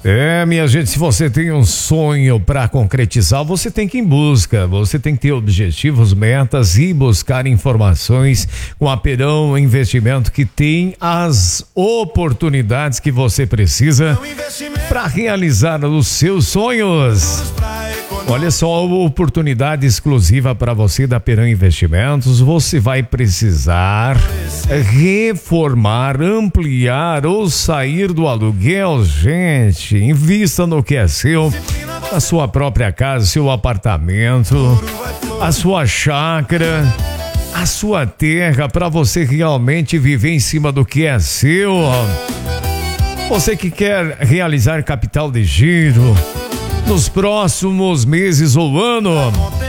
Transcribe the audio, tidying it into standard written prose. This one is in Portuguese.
Minha gente, se você tem um sonho para concretizar, você tem que ir em busca, você tem que ter objetivos, metas e buscar informações com a Perão Investimento, que tem as oportunidades que você precisa para realizar os seus sonhos. Olha só a oportunidade exclusiva para você da Perão Investimentos. Você vai precisar reformar, ampliar ou sair do aluguel. Gente, invista no que é seu, a sua própria casa, seu apartamento, a sua chácara, a sua terra, para você realmente viver em cima do que é seu. Você que quer realizar capital de giro nos próximos meses ou ano,